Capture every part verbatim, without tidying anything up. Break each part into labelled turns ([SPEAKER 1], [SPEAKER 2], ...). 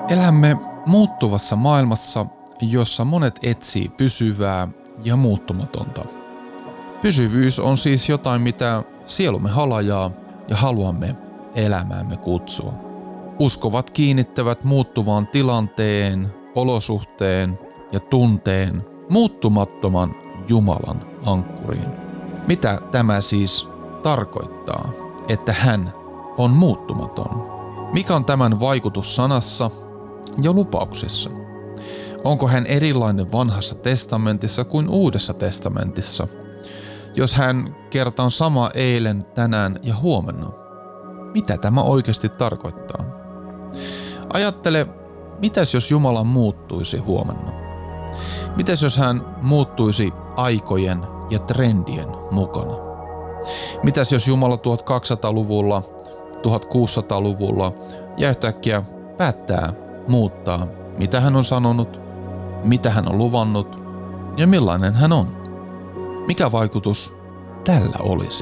[SPEAKER 1] Elämme muuttuvassa maailmassa, jossa monet etsii pysyvää ja muuttumatonta. Pysyvyys on siis jotain, mitä sielumme halajaa ja haluamme elämäämme kutsua. Uskovat kiinnittävät muuttuvaan tilanteen, olosuhteen ja tunteen muuttumattoman Jumalan ankkuriin. Mitä tämä siis tarkoittaa, että hän on muuttumaton? Mikä on tämän vaikutus sanassa ja lupauksissa? Onko hän erilainen vanhassa testamentissa kuin uudessa testamentissa? Jos hän kerta on sama eilen, tänään ja huomenna, mitä tämä oikeasti tarkoittaa? Ajattele, mitäs jos Jumala muuttuisi huomenna? Mitäs jos hän muuttuisi aikojen ja trendien mukana? Mitäs jos Jumala tuhatkaksisataaluvulla, tuhatkuusisataaluvulla ja yhtäkkiä päättää muuttaa, mitä hän on sanonut, mitä hän on luvannut ja millainen hän on? Mikä vaikutus tällä olisi?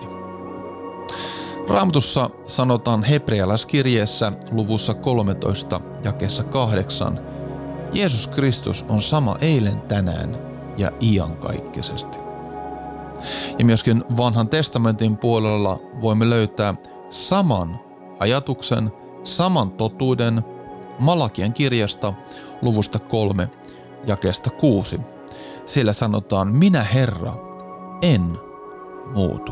[SPEAKER 1] Raamatussa sanotaan hebrealaiskirjeessä luvussa kolmetoista jakeessa kahdeksan, Jeesus Kristus on sama eilen, tänään ja iankaikkisesti. Ja myöskin vanhan testamentin puolella voimme löytää saman ajatuksen, saman totuuden Malakian kirjasta luvusta kolme jakeesta kuusi. Siellä sanotaan, minä Herra en muutu.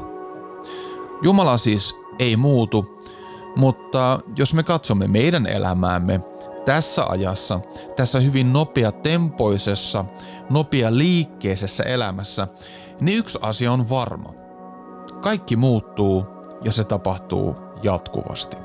[SPEAKER 1] Jumala siis ei muutu, mutta jos me katsomme meidän elämäämme tässä ajassa, tässä hyvin nopeatempoisessa, nopealiikkeisessä elämässä, niin yksi asia on varma. Kaikki muuttuu ja se tapahtuu jatkuvasti.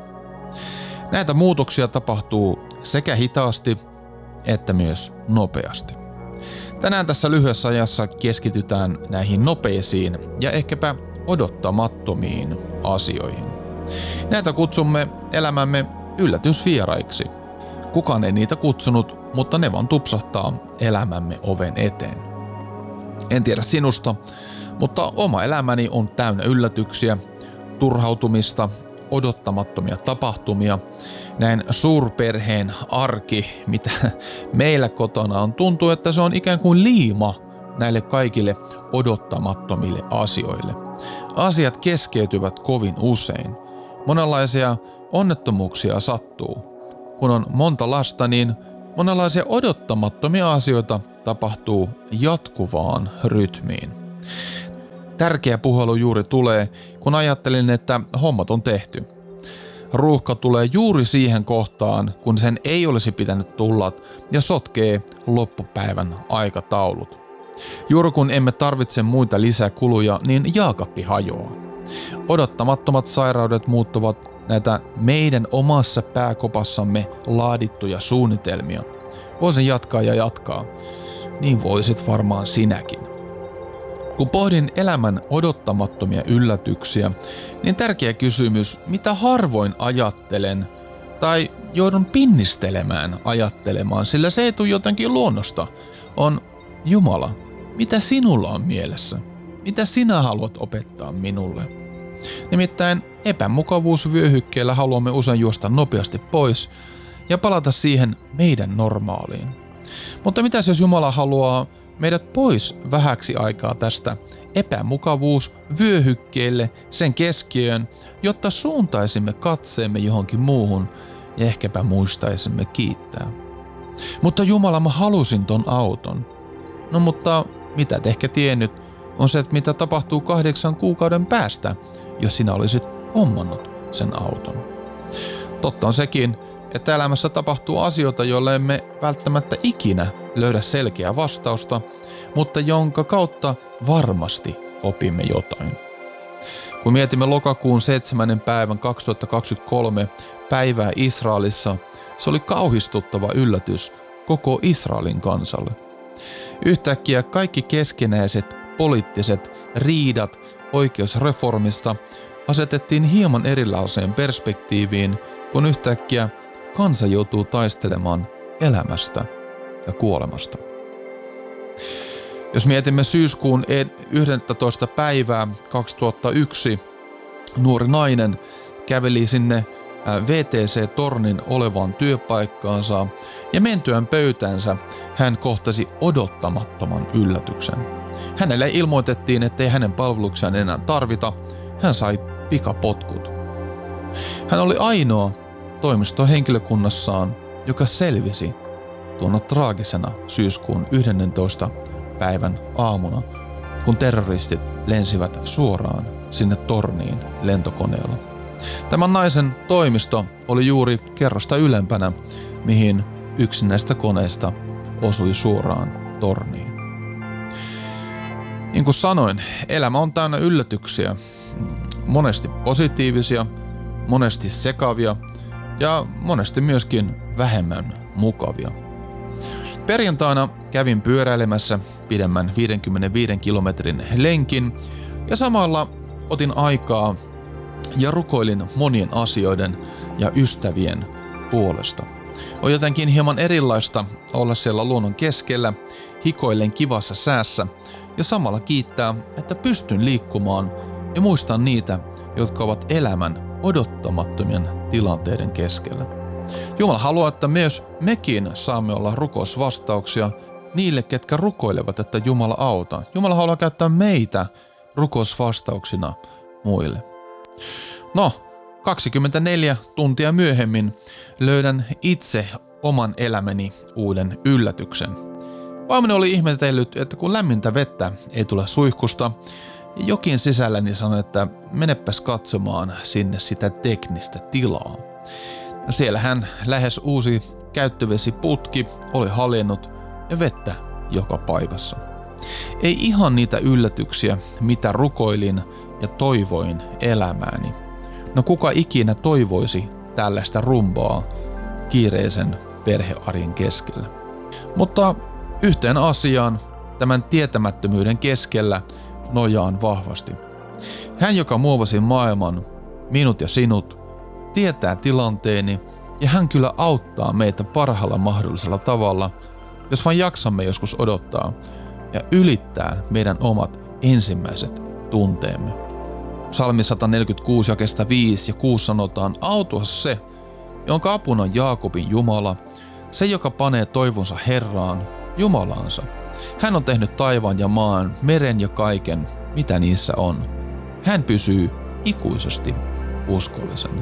[SPEAKER 1] Näitä muutoksia tapahtuu sekä hitaasti että myös nopeasti. Tänään tässä lyhyessä ajassa keskitytään näihin nopeisiin ja ehkäpä odottamattomiin asioihin. Näitä kutsumme elämämme yllätysvieraiksi. Kukaan ei niitä kutsunut, mutta ne vaan tupsahtaa elämämme oven eteen. En tiedä sinusta, mutta oma elämäni on täynnä yllätyksiä, turhautumista, odottamattomia tapahtumia. Näin suurperheen arki, mitä meillä kotona on, tuntuu, että se on ikään kuin liima näille kaikille odottamattomille asioille. Asiat keskeytyvät kovin usein. Monenlaisia onnettomuuksia sattuu. Kun on monta lasta, niin monenlaisia odottamattomia asioita tapahtuu jatkuvaan rytmiin. Tärkeä puhelu juuri tulee, kun ajattelin, että hommat on tehty. Ruuhka tulee juuri siihen kohtaan, kun sen ei olisi pitänyt tulla ja sotkee loppupäivän aikataulut. Juuri kun emme tarvitse muita lisäkuluja, niin jaakappi hajoaa. Odottamattomat sairaudet muuttuvat näitä meidän omassa pääkopassamme laadittuja suunnitelmia. Voisin jatkaa ja jatkaa. Niin voisit varmaan sinäkin. Kun pohdin elämän odottamattomia yllätyksiä, niin tärkeä kysymys, mitä harvoin ajattelen tai joudun pinnistelemään ajattelemaan, sillä se ei tule jotenkin luonnosta, on Jumala, mitä sinulla on mielessä? Mitä sinä haluat opettaa minulle? Nimittäin epämukavuusvyöhykkeellä haluamme usein juosta nopeasti pois ja palata siihen meidän normaaliin. Mutta mitäs jos Jumala haluaa meidät pois vähäksi aikaa tästä epämukavuusvyöhykkeelle, sen keskiöön, jotta suuntaisimme katseemme johonkin muuhun ja ehkäpä muistaisimme kiittää. Mutta Jumala, mä halusin ton auton. No mutta mitä et ehkä tiennyt on se, että mitä tapahtuu kahdeksan kuukauden päästä, jos sinä olisit hommannut sen auton. Totta on sekin, että elämässä tapahtuu asioita, joille emme välttämättä ikinä löydä selkeää vastausta, mutta jonka kautta varmasti opimme jotain. Kun mietimme lokakuun seitsemännen päivän kaksituhattakaksikymmentäkolme päivää Israelissa, se oli kauhistuttava yllätys koko Israelin kansalle. Yhtäkkiä kaikki keskinäiset poliittiset riidat oikeusreformista asetettiin hieman erilaiseen perspektiiviin, kun yhtäkkiä kansa joutuu taistelemaan elämästä ja kuolemasta. Jos mietimme syyskuun yhdestoista päivää kaksituhattayksi, nuori nainen käveli sinne V T C-tornin olevaan työpaikkaansa ja mentyään pöytänsä hän kohtasi odottamattoman yllätyksen. Hänelle ilmoitettiin, ettei hänen palveluksiaan enää tarvita. Hän sai pikapotkut. Hän oli ainoa toimistohenkilökunnassaan, joka selvisi tuona traagisena syyskuun yhdennentoista päivän aamuna, kun terroristit lensivät suoraan sinne torniin lentokoneella. Tämän naisen toimisto oli juuri kerrosta ylempänä, mihin yksi näistä koneista osui suoraan torniin. Niin kuin sanoin, elämä on täynnä yllätyksiä, monesti positiivisia, monesti sekavia ja monesti myöskin vähemmän mukavia. Perjantaina kävin pyöräilemässä pidemmän viidenkymmenenviiden kilometrin lenkin ja samalla otin aikaa ja rukoilin monien asioiden ja ystävien puolesta. On jotenkin hieman erilaista olla siellä luonnon keskellä, hikoillen kivassa säässä ja samalla kiittää, että pystyn liikkumaan ja muistan niitä, jotka ovat elämän odottamattomien tilanteiden keskellä. Jumala haluaa, että myös mekin saamme olla rukousvastauksia niille, ketkä rukoilevat, että Jumala auta. Jumala haluaa käyttää meitä rukousvastauksina muille. No, kaksikymmentäneljä tuntia myöhemmin löydän itse oman elämäni uuden yllätyksen. Vaimoni oli ihmetellyt, että kun lämmintä vettä ei tule suihkusta, jokin sisälläni sanoi, että menepäs katsomaan sinne sitä teknistä tilaa. No siellähän lähes uusi käyttövesiputki oli haljennut ja vettä joka paikassa. Ei ihan niitä yllätyksiä, mitä rukoilin ja toivoin elämääni. No kuka ikinä toivoisi tällaista rumbaa kiireisen perhearjen keskellä. Mutta yhteen asiaan tämän tietämättömyyden keskellä nojaan vahvasti. Hän, joka muovasi maailman, minut ja sinut, tietää tilanteeni ja hän kyllä auttaa meitä parhaalla mahdollisella tavalla, jos vain jaksamme joskus odottaa ja ylittää meidän omat ensimmäiset tunteemme. Psalmi sata neljäkymmentäkuusi jakeesta viisi ja kuusi sanotaan, autua se, jonka apuna on Jaakobin Jumala, se joka panee toivonsa Herraan, Jumalansa. Hän on tehnyt taivaan ja maan, meren ja kaiken, mitä niissä on. Hän pysyy ikuisesti uskollisena.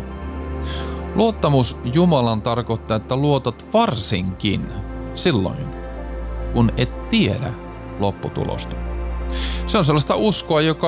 [SPEAKER 1] Luottamus Jumalan tarkoittaa, että luotat varsinkin silloin, kun et tiedä lopputulosta. Se on sellaista uskoa, joka